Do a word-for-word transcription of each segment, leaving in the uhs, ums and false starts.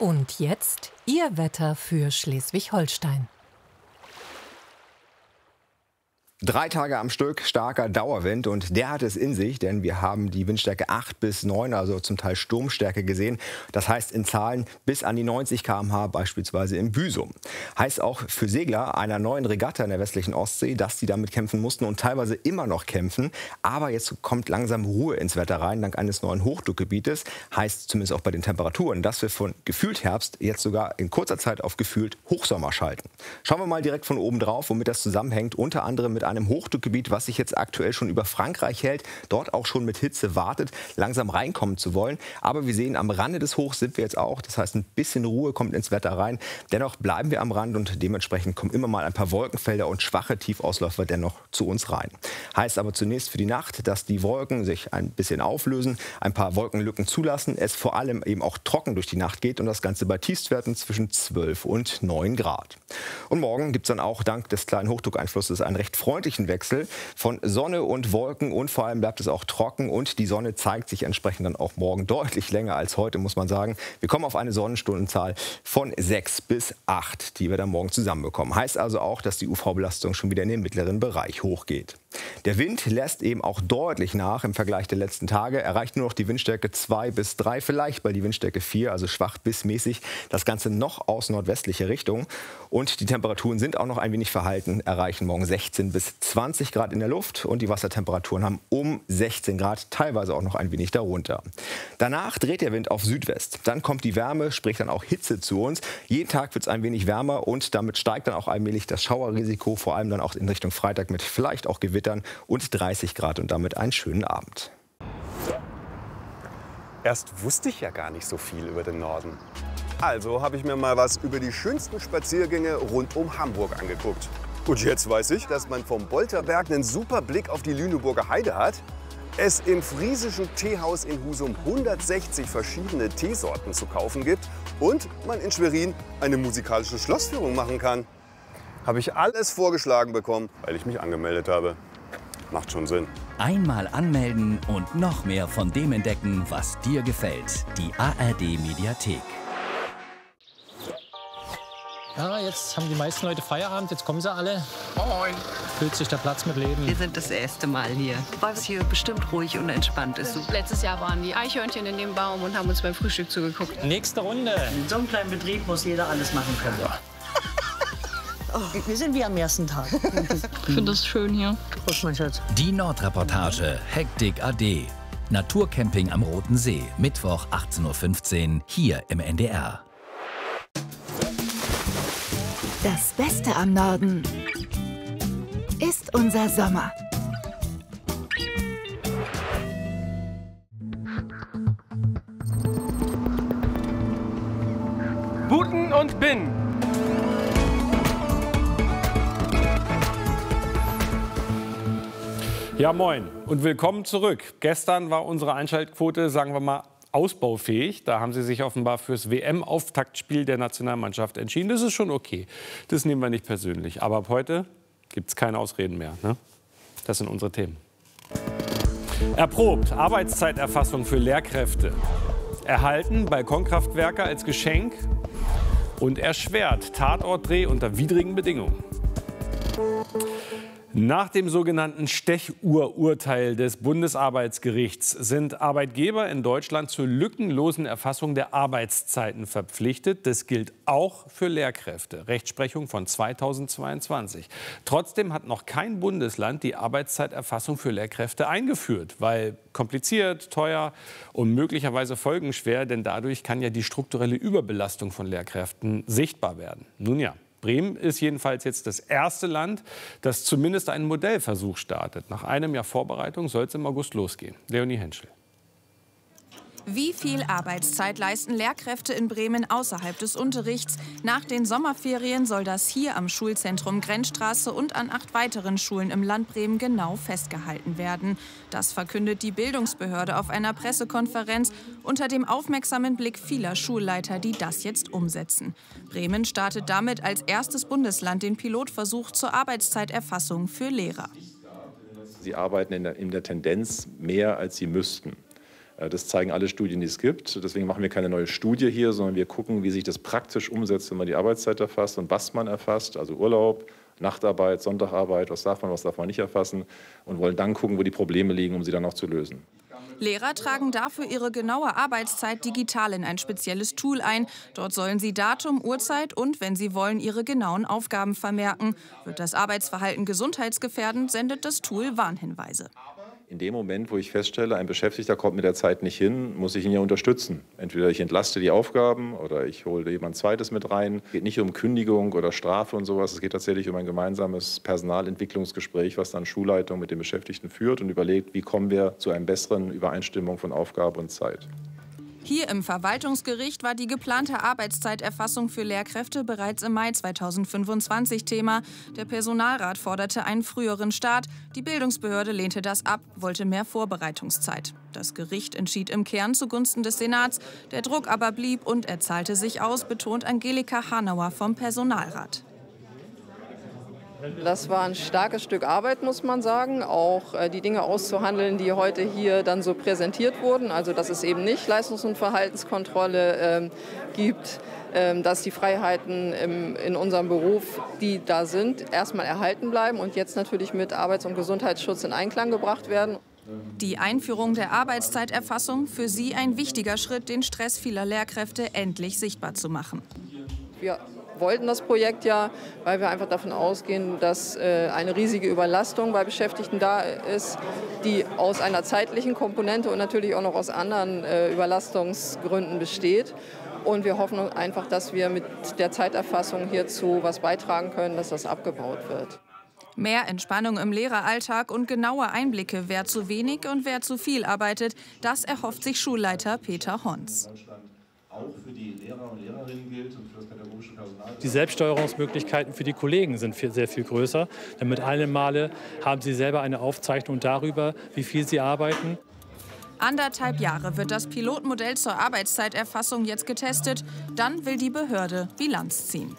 Und jetzt Ihr Wetter für Schleswig-Holstein. Drei Tage am Stück starker Dauerwind und der hat es in sich, denn wir haben die Windstärke acht bis neun, also zum Teil Sturmstärke gesehen. Das heißt in Zahlen bis an die neunzig Kilometer pro Stunde beispielsweise im Büsum. Heißt auch für Segler einer neuen Regatta in der westlichen Ostsee, dass sie damit kämpfen mussten und teilweise immer noch kämpfen. Aber jetzt kommt langsam Ruhe ins Wetter rein, dank eines neuen Hochdruckgebietes. Heißt zumindest auch bei den Temperaturen, dass wir von gefühlt Herbst jetzt sogar in kurzer Zeit auf gefühlt Hochsommer schalten. Schauen wir mal direkt von oben drauf, womit das zusammenhängt. Unter anderem mit einem Hochdruckgebiet, was sich jetzt aktuell schon über Frankreich hält, dort auch schon mit Hitze wartet, langsam reinkommen zu wollen. Aber wir sehen, am Rande des Hochs sind wir jetzt auch. Das heißt, ein bisschen Ruhe kommt ins Wetter rein. Dennoch bleiben wir am Rand und dementsprechend kommen immer mal ein paar Wolkenfelder und schwache Tiefausläufer dennoch zu uns rein. Heißt aber zunächst für die Nacht, dass die Wolken sich ein bisschen auflösen, ein paar Wolkenlücken zulassen, es vor allem eben auch trocken durch die Nacht geht und das Ganze bei Tiefstwerten zwischen zwölf und neun Grad. Und morgen gibt es dann auch dank des kleinen Hochdruckeinflusses einen recht freundlichen Wechsel von Sonne und Wolken und vor allem bleibt es auch trocken und die Sonne zeigt sich entsprechend dann auch morgen deutlich länger als heute, muss man sagen. Wir kommen auf eine Sonnenstundenzahl von sechs bis acht, die wir dann morgen zusammenbekommen. Heißt also auch, dass die U V-Belastung schon wieder in den mittleren Bereich hochgeht. Der Wind lässt eben auch deutlich nach im Vergleich der letzten Tage, erreicht nur noch die Windstärke zwei bis drei, vielleicht bei die Windstärke vier, also schwach bis mäßig. Das Ganze noch aus nordwestlicher Richtung und die Temperaturen sind auch noch ein wenig verhalten, erreichen morgen sechzehn bis zwanzig Grad in der Luft und die Wassertemperaturen haben um sechzehn Grad, teilweise auch noch ein wenig darunter. Danach dreht der Wind auf Südwest. Dann kommt die Wärme, sprich dann auch Hitze zu uns. Jeden Tag wird es ein wenig wärmer und damit steigt dann auch allmählich das Schauerrisiko, vor allem dann auch in Richtung Freitag mit vielleicht auch Gewittern und dreißig Grad und damit einen schönen Abend. Erst wusste ich ja gar nicht so viel über den Norden. Also habe ich mir mal was über die schönsten Spaziergänge rund um Hamburg angeguckt. Und jetzt weiß ich, dass man vom Bolterberg einen super Blick auf die Lüneburger Heide hat, es im friesischen Teehaus in Husum hundertsechzig verschiedene Teesorten zu kaufen gibt und man in Schwerin eine musikalische Schlossführung machen kann. Habe ich alles vorgeschlagen bekommen, weil ich mich angemeldet habe. Macht schon Sinn. Einmal anmelden und noch mehr von dem entdecken, was dir gefällt. Die A R D-Mediathek. Ja, jetzt haben die meisten Leute Feierabend, jetzt kommen sie alle. Moin. Füllt sich der Platz mit Leben. Wir sind das erste Mal hier, weil es hier bestimmt ruhig und entspannt ist. Letztes Jahr waren die Eichhörnchen in dem Baum und haben uns beim Frühstück zugeguckt. Nächste Runde. In so einem kleinen Betrieb muss jeder alles machen können. Ja. Oh, wir sind wie am ersten Tag. Ich finde das schön hier. Prost, mein Schatz. Die Nordreportage, Hektik A D. Naturcamping am Roten See, Mittwoch achtzehn Uhr fünfzehn, hier im N D R. Das Beste am Norden ist unser Sommer. Buten und Bin. Ja, moin und willkommen zurück. Gestern war unsere Einschaltquote, sagen wir mal, ausbaufähig. Da haben sie sich offenbar fürs W M-Auftaktspiel der Nationalmannschaft entschieden. Das ist schon okay. Das nehmen wir nicht persönlich. Aber ab heute gibt es keine Ausreden mehr. Ne? Das sind unsere Themen. Erprobt. Arbeitszeiterfassung für Lehrkräfte. Erhalten. Balkonkraftwerke als Geschenk. Und erschwert. Tatortdreh unter widrigen Bedingungen. Nach dem sogenannten Stechuhr-Urteil des Bundesarbeitsgerichts sind Arbeitgeber in Deutschland zur lückenlosen Erfassung der Arbeitszeiten verpflichtet. Das gilt auch für Lehrkräfte. Rechtsprechung von zweitausendzweiundzwanzig. Trotzdem hat noch kein Bundesland die Arbeitszeiterfassung für Lehrkräfte eingeführt, weil kompliziert, teuer und möglicherweise folgenschwer, denn dadurch kann ja die strukturelle Überbelastung von Lehrkräften sichtbar werden. Nun ja. Bremen ist jedenfalls jetzt das erste Land, das zumindest einen Modellversuch startet. Nach einem Jahr Vorbereitung soll es im August losgehen. Leonie Henschel. Wie viel Arbeitszeit leisten Lehrkräfte in Bremen außerhalb des Unterrichts? Nach den Sommerferien soll das hier am Schulzentrum Grenzstraße und an acht weiteren Schulen im Land Bremen genau festgehalten werden. Das verkündet die Bildungsbehörde auf einer Pressekonferenz unter dem aufmerksamen Blick vieler Schulleiter, die das jetzt umsetzen. Bremen startet damit als erstes Bundesland den Pilotversuch zur Arbeitszeiterfassung für Lehrer. Sie arbeiten in der, in der Tendenz mehr, als sie müssten. Das zeigen alle Studien, die es gibt. Deswegen machen wir keine neue Studie hier, sondern wir gucken, wie sich das praktisch umsetzt, wenn man die Arbeitszeit erfasst und was man erfasst, also Urlaub, Nachtarbeit, Sonntagarbeit, was darf man, was darf man nicht erfassen, und wollen dann gucken, wo die Probleme liegen, um sie dann auch zu lösen. Lehrer tragen dafür ihre genaue Arbeitszeit digital in ein spezielles Tool ein. Dort sollen sie Datum, Uhrzeit und, wenn sie wollen, ihre genauen Aufgaben vermerken. Wird das Arbeitsverhalten gesundheitsgefährdend, sendet das Tool Warnhinweise. In dem Moment, wo ich feststelle, ein Beschäftigter kommt mit der Zeit nicht hin, muss ich ihn ja unterstützen. Entweder ich entlaste die Aufgaben oder ich hole jemand Zweites mit rein. Es geht nicht um Kündigung oder Strafe und sowas. Es geht tatsächlich um ein gemeinsames Personalentwicklungsgespräch, was dann Schulleitung mit den Beschäftigten führt und überlegt, wie kommen wir zu einer besseren Übereinstimmung von Aufgabe und Zeit. Hier im Verwaltungsgericht war die geplante Arbeitszeiterfassung für Lehrkräfte bereits im Mai zweitausendfünfundzwanzig Thema. Der Personalrat forderte einen früheren Start. Die Bildungsbehörde lehnte das ab, wollte mehr Vorbereitungszeit. Das Gericht entschied im Kern zugunsten des Senats. Der Druck aber blieb und er zahlte sich aus, betont Angelika Hanauer vom Personalrat. Das war ein starkes Stück Arbeit, muss man sagen, auch äh, die Dinge auszuhandeln, die heute hier dann so präsentiert wurden. Also dass es eben nicht Leistungs- und Verhaltenskontrolle äh, gibt, äh, dass die Freiheiten im, in unserem Beruf, die da sind, erstmal erhalten bleiben und jetzt natürlich mit Arbeits- und Gesundheitsschutz in Einklang gebracht werden. Die Einführung der Arbeitszeiterfassung für sie ein wichtiger Schritt, den Stress vieler Lehrkräfte endlich sichtbar zu machen. Wir wollten das Projekt ja, weil wir einfach davon ausgehen, dass äh, eine riesige Überlastung bei Beschäftigten da ist, die aus einer zeitlichen Komponente und natürlich auch noch aus anderen äh, Überlastungsgründen besteht. Und wir hoffen einfach, dass wir mit der Zeiterfassung hierzu was beitragen können, dass das abgebaut wird. Mehr Entspannung im Lehreralltag und genaue Einblicke, wer zu wenig und wer zu viel arbeitet, das erhofft sich Schulleiter Peter Hons. Auch für die Lehrer und Lehrerinnen gilt und für das pädagogische Personal. Die Selbststeuerungsmöglichkeiten für die Kollegen sind viel, sehr viel größer. Denn mit einem Male haben sie selber eine Aufzeichnung darüber, wie viel sie arbeiten. Anderthalb Jahre wird das Pilotmodell zur Arbeitszeiterfassung jetzt getestet. Dann will die Behörde Bilanz ziehen.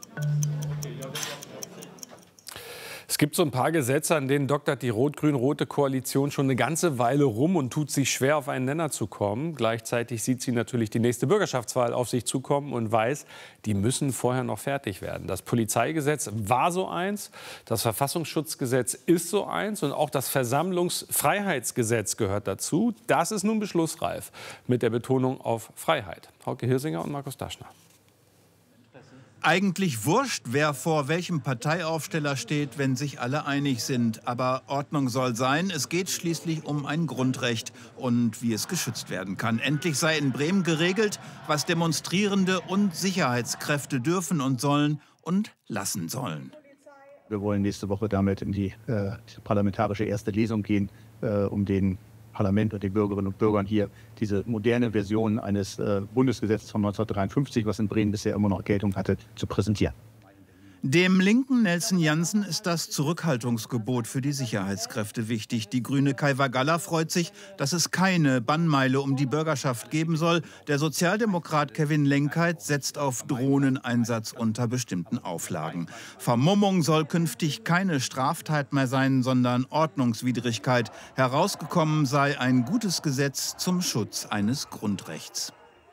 Es gibt so ein paar Gesetze, an denen doktert die rot-grün-rote Koalition schon eine ganze Weile rum und tut sich schwer, auf einen Nenner zu kommen. Gleichzeitig sieht sie natürlich die nächste Bürgerschaftswahl auf sich zukommen und weiß, die müssen vorher noch fertig werden. Das Polizeigesetz war so eins, das Verfassungsschutzgesetz ist so eins und auch das Versammlungsfreiheitsgesetz gehört dazu. Das ist nun beschlussreif, mit der Betonung auf Freiheit. Hauke Hirsinger und Markus Daschner. Eigentlich wurscht, wer vor welchem Parteiaufsteller steht, wenn sich alle einig sind. Aber Ordnung soll sein. Es geht schließlich um ein Grundrecht und wie es geschützt werden kann. Endlich sei in Bremen geregelt, was Demonstrierende und Sicherheitskräfte dürfen und sollen und lassen sollen. Wir wollen nächste Woche damit in die äh, parlamentarische erste Lesung gehen, äh, um den Parlament und den Bürgerinnen und Bürgern hier diese moderne Version eines äh, Bundesgesetzes von neunzehnhundertdreiundfünfzig, was in Bremen bisher immer noch Geltung hatte, zu präsentieren. Dem linken Nelson Janssen ist das Zurückhaltungsgebot für die Sicherheitskräfte wichtig. Die grüne Kai Wagalla freut sich, dass es keine Bannmeile um die Bürgerschaft geben soll. Der Sozialdemokrat Kevin Lenkheit setzt auf Drohneneinsatz unter bestimmten Auflagen. Vermummung soll künftig keine Straftat mehr sein, sondern Ordnungswidrigkeit. Herausgekommen sei ein gutes Gesetz zum Schutz eines Grundrechts.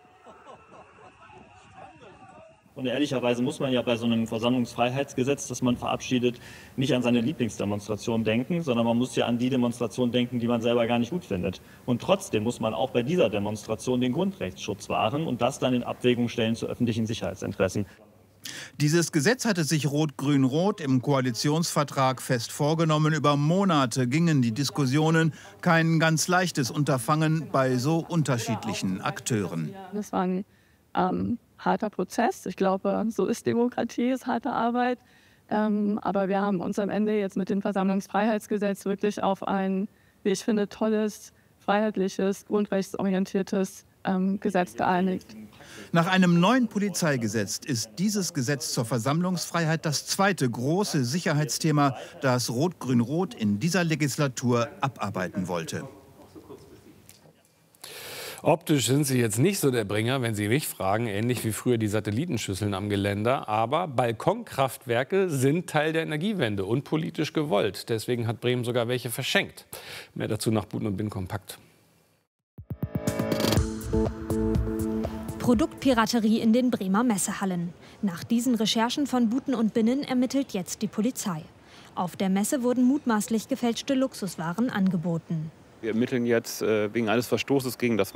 Und ehrlicherweise muss man ja bei so einem Versammlungsfreiheitsgesetz, das man verabschiedet, nicht an seine Lieblingsdemonstration denken, sondern man muss ja an die Demonstration denken, die man selber gar nicht gut findet. Und trotzdem muss man auch bei dieser Demonstration den Grundrechtsschutz wahren und das dann in Abwägung stellen zu öffentlichen Sicherheitsinteressen. Dieses Gesetz hatte sich Rot-Grün-Rot im Koalitionsvertrag fest vorgenommen. Über Monate gingen die Diskussionen. Kein ganz leichtes Unterfangen bei so unterschiedlichen Akteuren. Das war ein ähm harter Prozess. Ich glaube, so ist Demokratie, ist harte Arbeit. Ähm, aber wir haben uns am Ende jetzt mit dem Versammlungsfreiheitsgesetz wirklich auf ein, wie ich finde, tolles, freiheitliches, grundrechtsorientiertes ähm, Gesetz geeinigt. Nach einem neuen Polizeigesetz ist dieses Gesetz zur Versammlungsfreiheit das zweite große Sicherheitsthema, das Rot-Grün-Rot in dieser Legislatur abarbeiten wollte. Optisch sind sie jetzt nicht so der Bringer, wenn Sie mich fragen, ähnlich wie früher die Satellitenschüsseln am Geländer. Aber Balkonkraftwerke sind Teil der Energiewende und politisch gewollt. Deswegen hat Bremen sogar welche verschenkt. Mehr dazu nach Buten und Bin kompakt. Produktpiraterie in den Bremer Messehallen. Nach diesen Recherchen von Buten und Binnen ermittelt jetzt die Polizei. Auf der Messe wurden mutmaßlich gefälschte Luxuswaren angeboten. Wir ermitteln jetzt wegen eines Verstoßes gegen das